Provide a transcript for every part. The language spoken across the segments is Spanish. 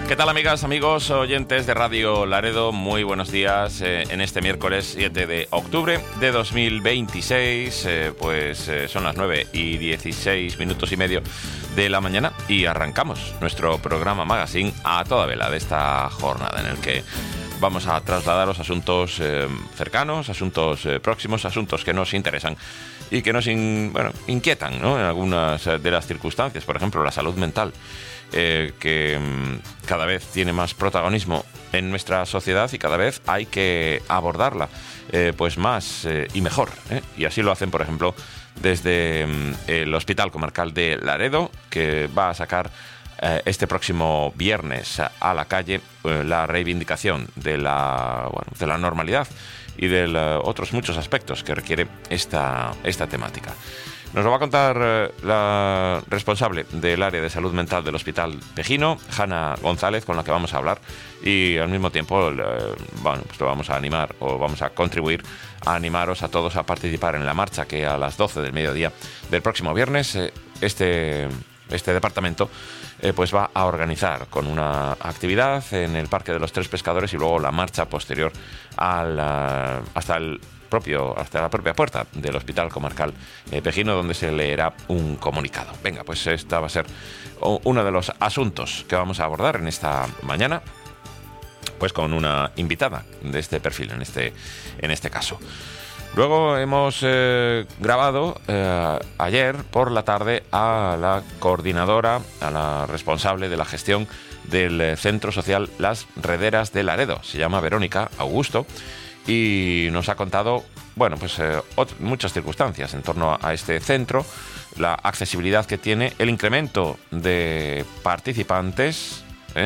¿Qué tal, amigas, amigos, oyentes de Radio Laredo? Muy buenos días en este miércoles 7 de octubre de 2026. Son las 9:16 de la mañana y arrancamos nuestro programa Magazine a toda vela de esta jornada en el que vamos a trasladaros asuntos cercanos, asuntos próximos, asuntos que nos interesan y que nos inquietan, ¿no?, en algunas de las circunstancias. Por ejemplo, la salud mental, que cada vez tiene más protagonismo en nuestra sociedad y cada vez hay que abordarla pues más y mejor, y así lo hacen, por ejemplo, desde el Hospital Comarcal de Laredo, que va a sacar este próximo viernes a la calle la reivindicación de la normalidad y de otros muchos aspectos que requiere esta temática. Nos lo va a contar la responsable del área de salud mental del Hospital Pejino, Hanna González, con la que vamos a hablar, y al mismo tiempo lo vamos a animar, o vamos a contribuir a animaros a todos a participar en la marcha que a las 12 del mediodía del próximo viernes este departamento pues va a organizar con una actividad en el Parque de los Tres Pescadores y luego la marcha posterior hasta la propia puerta del Hospital Comarcal Pejino, donde se leerá un comunicado. Venga, pues esta va a ser uno de los asuntos que vamos a abordar en esta mañana, pues con una invitada de este perfil, en este caso. Luego hemos grabado ayer por la tarde a la coordinadora, a la responsable de la gestión del Centro Social Las Rederas de Laredo. Se llama Verónica Augusto y nos ha contado muchas circunstancias en torno a este centro, la accesibilidad que tiene, el incremento de participantes,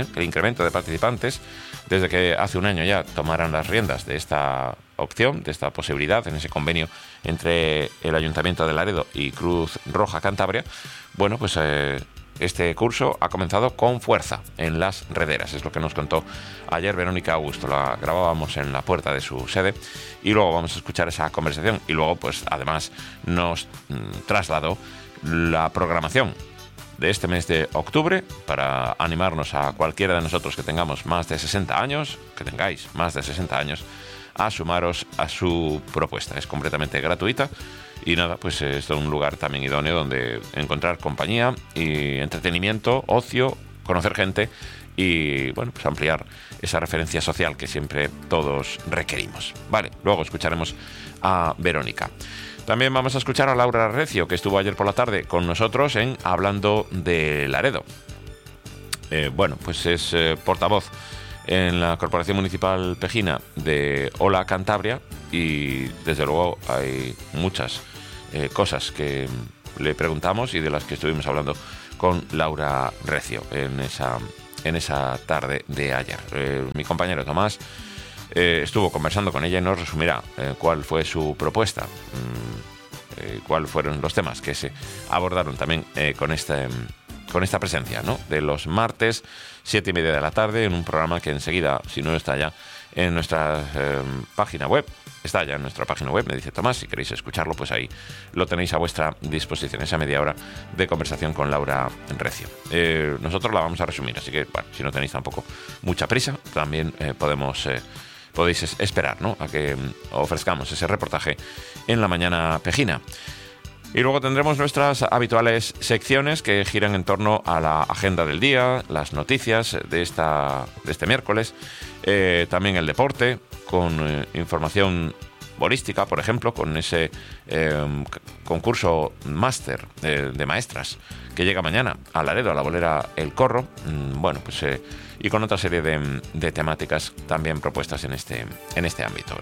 desde que hace un año ya tomaran las riendas de esta opción, de esta posibilidad, en ese convenio entre el Ayuntamiento de Laredo y Cruz Roja Cantabria. Este curso ha comenzado con fuerza en Las Rederas, es lo que nos contó ayer Verónica Augusto. La grabábamos en la puerta de su sede y luego vamos a escuchar esa conversación y luego además nos trasladó la programación de este mes de octubre para animarnos a cualquiera de nosotros que tengamos más de 60 años, que tengáis más de 60 años, a sumaros a su propuesta. Es completamente gratuita y nada, pues es un lugar también idóneo donde encontrar compañía y entretenimiento, ocio, conocer gente y ampliar esa referencia social que siempre todos requerimos. Vale, luego escucharemos a Verónica. También vamos a escuchar a Laura Recio, que estuvo ayer por la tarde con nosotros en Hablando de Laredo. Es portavoz en la Corporación Municipal Pejina de Hola Cantabria y desde luego hay muchas cosas que le preguntamos y de las que estuvimos hablando con Laura Recio en esa tarde de ayer. Mi compañero Tomás estuvo conversando con ella y nos resumirá cuál fue su propuesta, cuáles fueron los temas que se abordaron también con esta presencia, ¿no?, de los martes 7:30 de la tarde, en un programa que enseguida, si no está ya en nuestra página web, está ya en nuestra página web, me dice Tomás, si queréis escucharlo, pues ahí lo tenéis a vuestra disposición, esa media hora de conversación con Laura Recio. Nosotros la vamos a resumir, así que si no tenéis tampoco mucha prisa, también podéis esperar, ¿no?, a que ofrezcamos ese reportaje en la mañana pejina. Y luego tendremos nuestras habituales secciones que giran en torno a la agenda del día, las noticias de este miércoles, también el deporte, con información bolística, por ejemplo, con ese concurso máster de maestras que llega mañana a Laredo, a la bolera El Corro, y con otra serie de temáticas también propuestas en este ámbito.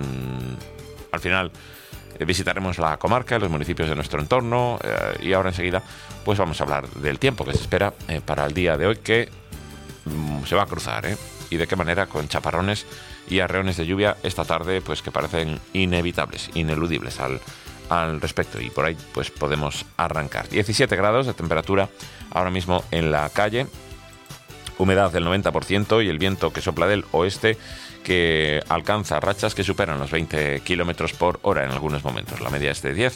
Al final visitaremos la comarca, los municipios de nuestro entorno y ahora enseguida pues vamos a hablar del tiempo que se espera para el día de hoy, que se va a cruzar, y de qué manera, con chaparrones y arreones de lluvia esta tarde, pues que parecen inevitables, ineludibles al respecto, y por ahí pues podemos arrancar. 17 grados de temperatura ahora mismo en la calle, humedad del 90% y el viento que sopla del oeste, que alcanza rachas que superan los 20 kilómetros por hora en algunos momentos. La media es de 10,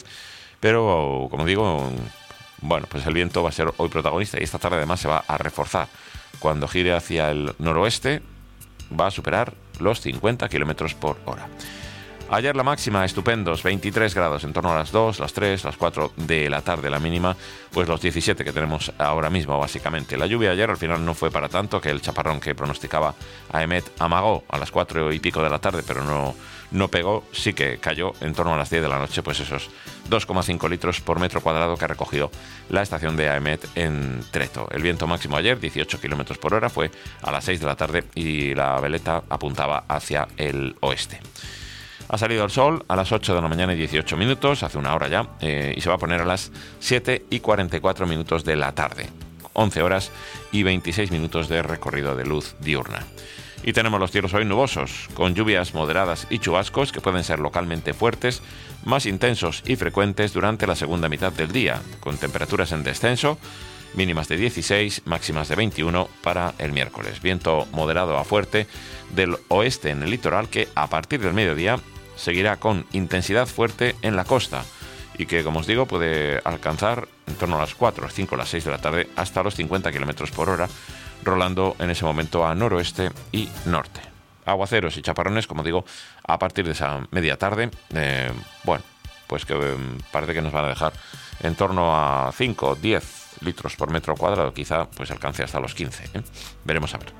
pero como digo, pues el viento va a ser hoy protagonista y esta tarde además se va a reforzar cuando gire hacia el noroeste va a superar los 50 kilómetros por hora. Ayer la máxima, estupendos, 23 grados, en torno a las 2, las 3, las 4 de la tarde. La mínima, pues los 17 que tenemos ahora mismo, básicamente. La lluvia ayer al final no fue para tanto, que el chaparrón que pronosticaba AEMET amagó a las 4 y pico de la tarde, pero no pegó. Sí que cayó en torno a las 10 de la noche, pues esos 2,5 litros por metro cuadrado que ha recogido la estación de AEMET en Treto. El viento máximo ayer, 18 kilómetros por hora, fue a las 6 de la tarde y la veleta apuntaba hacia el oeste. Ha salido el sol a las 8 de la mañana y 18 minutos, hace una hora ya, y se va a poner a las 7 y 44 minutos de la tarde. 11 horas y 26 minutos de recorrido de luz diurna. Y tenemos los cielos hoy nubosos, con lluvias moderadas y chubascos que pueden ser localmente fuertes, más intensos y frecuentes durante la segunda mitad del día, con temperaturas en descenso, mínimas de 16, máximas de 21 para el miércoles. Viento moderado a fuerte del oeste en el litoral que a partir del mediodía seguirá con intensidad fuerte en la costa y que, como os digo, puede alcanzar en torno a las 4, las 5, las 6 de la tarde hasta los 50 kilómetros por hora, rolando en ese momento a noroeste y norte. Aguaceros y chaparrones, como digo, a partir de esa media tarde, bueno, pues que parece que nos van a dejar en torno a 5 o 10 litros por metro cuadrado, quizá pues alcance hasta los 15, ¿eh? Veremos a ver.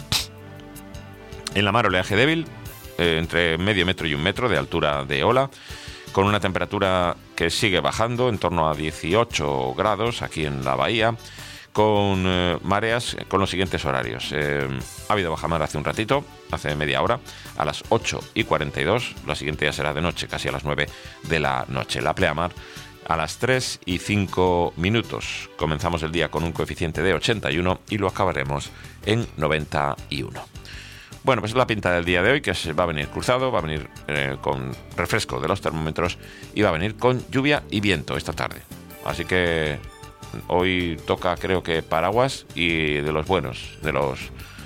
En la mar, oleaje débil, entre medio metro y 1 metro de altura de ola, con una temperatura que sigue bajando en torno a 18 grados aquí en la bahía, con mareas con los siguientes horarios. Ha habido bajamar hace un ratito, hace media hora, a las 8 y 42, la siguiente ya será de noche, casi a las 9 de la noche. La pleamar a las 3 y 5 minutos. Comenzamos el día con un coeficiente de 81 y lo acabaremos en 91. Bueno, pues es la pinta del día de hoy, que va a venir cruzado, va a venir con refresco de los termómetros y va a venir con lluvia y viento esta tarde. Así que hoy toca, creo que paraguas y de los buenos, de los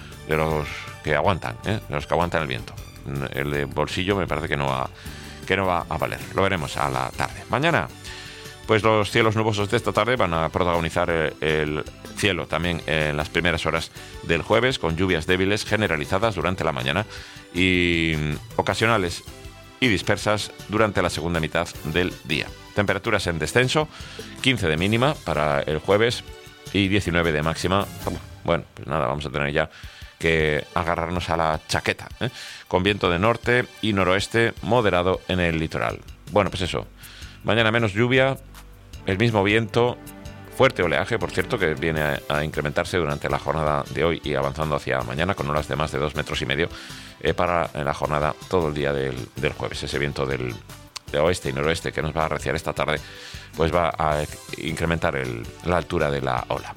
que aguantan, de los que aguantan el viento. El de bolsillo me parece que no va a valer. Lo veremos a la tarde. Mañana, pues los cielos nubosos de esta tarde van a protagonizar el cielo también en las primeras horas del jueves, con lluvias débiles generalizadas durante la mañana y ocasionales y dispersas durante la segunda mitad del día. Temperaturas en descenso, 15 de mínima para el jueves y 19 de máxima. Bueno, pues nada, vamos a tener ya que agarrarnos a la chaqueta, con viento de norte y noroeste moderado en el litoral. Bueno, pues eso, mañana menos lluvia, el mismo viento, fuerte oleaje, por cierto, que viene a incrementarse durante la jornada de hoy y avanzando hacia mañana con olas de más de 2,5 metros para la jornada todo el día del jueves. Ese viento de oeste y noroeste que nos va a arreciar esta tarde, pues va a incrementar la altura de la ola.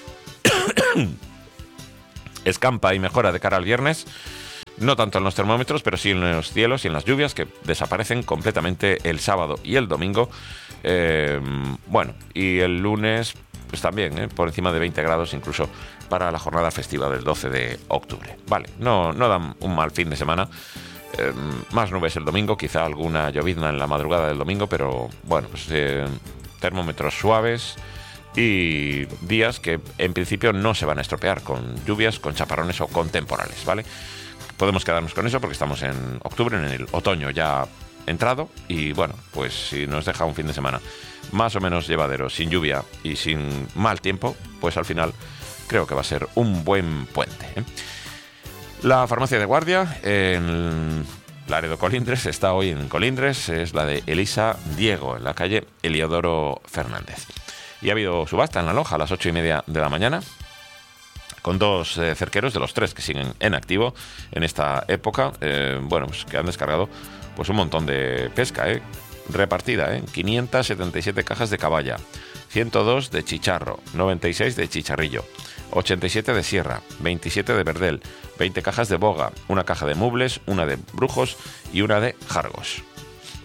Escampa y mejora de cara al viernes, no tanto en los termómetros, pero sí en los cielos y en las lluvias, que desaparecen completamente el sábado y el domingo. Bueno, y el lunes pues también, por encima de 20 grados incluso para la jornada festiva del 12 de octubre. Vale, no dan un mal fin de semana. Más nubes el domingo, quizá alguna llovizna en la madrugada del domingo, pero bueno, pues termómetros suaves y días que en principio no se van a estropear con lluvias, con chaparrones o con temporales, ¿vale? Podemos quedarnos con eso porque estamos en octubre, en el otoño ya entrado, y bueno, pues si nos deja un fin de semana más o menos llevadero, sin lluvia y sin mal tiempo, pues al final creo que va a ser un buen puente, ¿eh? La farmacia de guardia en Laredo Colindres está hoy en Colindres, es la de Elisa Diego, en la calle Eliodoro Fernández. Y ha habido subasta en la lonja a las 8:30 de la mañana, con 2 cerqueros de los 3 que siguen en activo en esta época, bueno, pues que han descargado pues un montón de pesca, repartida, 577 cajas de caballa, 102 de chicharro, 96 de chicharrillo, 87 de sierra, 27 de verdel, 20 cajas de boga, una caja de mubles, una de brujos y una de jargos.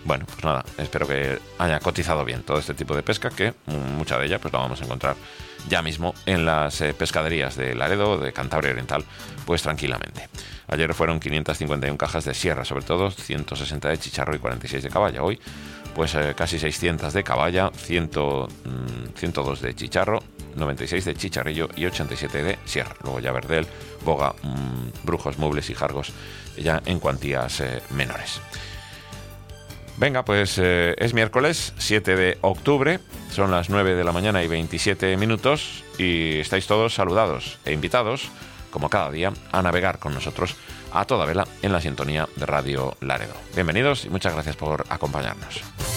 Bueno, pues nada, espero que haya cotizado bien todo este tipo de pesca, que mucha de ella pues la vamos a encontrar ya mismo en las pescaderías de Laredo, de Cantabria Oriental, pues tranquilamente. Ayer fueron 551 cajas de sierra, sobre todo 160 de chicharro y 46 de caballa. Hoy pues casi 600 de caballa, 102 de chicharro, 96 de chicharrillo y 87 de sierra. Luego ya verdel, boga, brujos, mubles y jargos ya en cuantías menores. Venga, pues es miércoles 7 de octubre, son las 9 de la mañana y 27 minutos y estáis todos saludados e invitados, como cada día, a navegar con nosotros a toda vela en la sintonía de Radio Laredo. Bienvenidos y muchas gracias por acompañarnos.